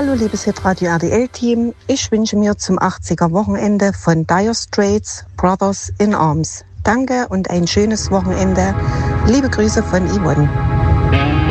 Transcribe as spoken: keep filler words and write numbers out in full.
Hallo liebes Hitradio R D L-Team, ich wünsche mir zum achtziger-Wochenende von Dire Straits Brothers in Arms. Danke und ein schönes Wochenende. Liebe Grüße von Yvonne.